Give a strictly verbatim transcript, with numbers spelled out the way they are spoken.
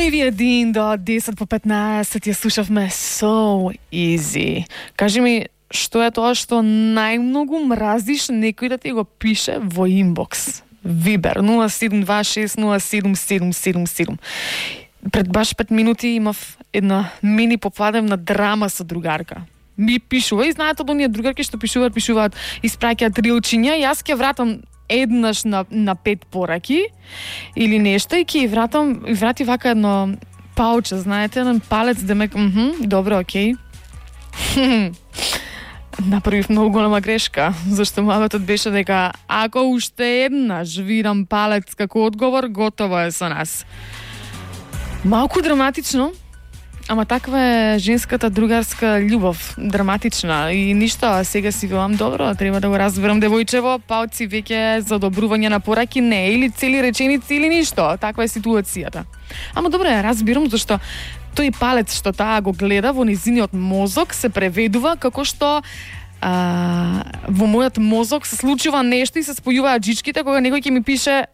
Први ден до десет по петнаесет ја слушавме So Easy. Кажи ми, што е тоа што најмногу мразиш некој да ти го пише во инбокс? Вибер нула седум два шест нула седум седум седум седум. Пред баш пет минути имав една мини попладевна драма со другарка. Ми пишува и знаете од оние другарки што пишуваат, пишуваат, испраќаат рилчиња, јас ќе вратам еднаш на, на пет пораки или нешто и ќе вратам, врати вака едно пауче, знаете, еден палец демек, мхм, добро, окей. Направив многу голема грешка, зашто маватот беше дека ако уште еднаш видам палец како одговор, готово е со нас. Малку драматично, ама таква е женската другарска љубов, драматична и ништо, а сега си велам добро, треба да го разберам девојчево, палци веќе за одобрување на пораки не, или цели реченици или ништо, таква е ситуацијата. Ама добро е, разбирам зашто тој палец што таа го гледа во незиниот мозок се преведува како што а, во мојот мозок се случува нешто и се спојуваат жичките кога некој ќе ми пише